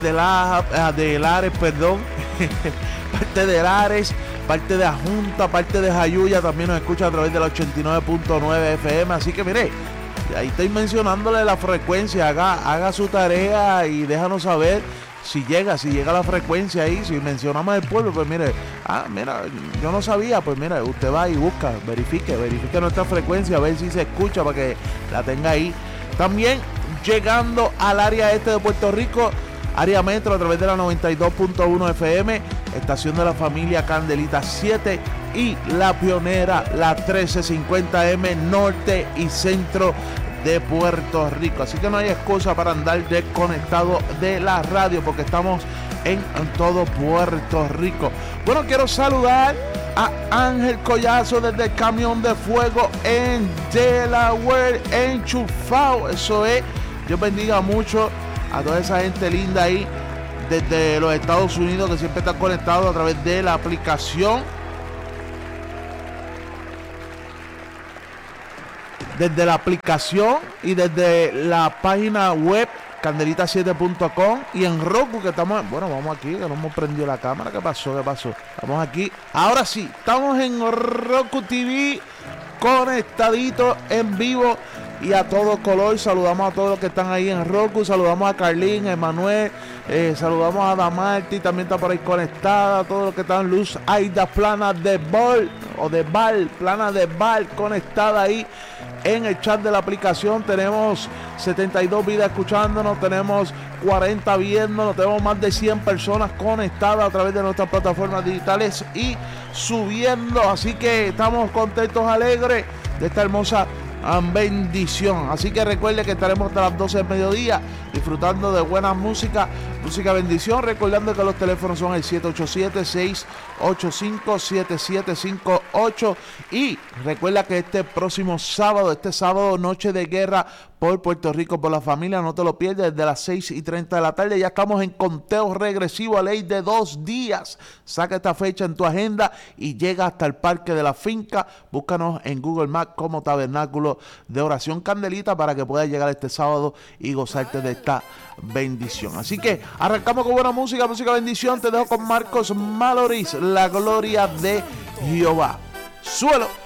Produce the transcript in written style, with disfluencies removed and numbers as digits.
de Lares, perdón, parte de Lares, parte de Ajunta, parte de Jayuya, también nos escucha a través de la 89.9 FM, así que mire, ahí estoy mencionándole la frecuencia, haga su tarea y déjanos saber si llega la frecuencia ahí, si mencionamos el pueblo, pues mire, mira, yo no sabía, pues mira, usted va y busca, verifique nuestra frecuencia, a ver si se escucha para que la tenga ahí. También llegando al área este de Puerto Rico, área metro a través de la 92.1 FM, estación de la familia Candelita 7 y la pionera, la 1350M norte y centro de Puerto Rico. Así que no hay excusa para andar desconectado de la radio porque estamos en todo Puerto Rico. Bueno, quiero saludar a Ángel Collazo desde el Camión de Fuego en Delaware, enchufado. Eso es, Dios bendiga mucho a toda esa gente linda ahí desde los Estados Unidos que siempre están conectados a través de la aplicación. Desde la aplicación y desde la página web candelita7.com y en Roku que estamos, bueno, vamos aquí, que no hemos prendido la cámara. ¿Qué pasó? Estamos aquí, ahora sí, estamos en Roku TV, conectaditos en vivo y a todo color. Saludamos a todos los que están ahí en Roku, saludamos a Carlín, a Emanuel, saludamos a Damarti, también está por ahí conectada, todos los que están Luz Aida Plana de Bal, Plana de Bal, conectada ahí en el chat de la aplicación. Tenemos 72 vidas escuchándonos, tenemos 40 viéndonos, tenemos más de 100 personas conectadas a través de nuestras plataformas digitales y subiendo, así que estamos contentos, alegres de esta hermosa bendición. Así que recuerde que estaremos hasta las 12 del mediodía disfrutando de buena música bendición, recordando que los teléfonos son el 787-685-7758 y recuerda que este sábado, noche de guerra por Puerto Rico, por la familia, no te lo pierdas, desde las 6:30 de la tarde. Ya estamos en conteo regresivo a ley de 2 días. Saca esta fecha en tu agenda y llega hasta el Parque de la Finca. Búscanos en Google Maps como Tabernáculo de Oración Candelita para que puedas llegar este sábado y gozarte de esta bendición. Así que arrancamos con buena música bendición. Te dejo con Marcos Maloris, la gloria de Jehová. Suelo.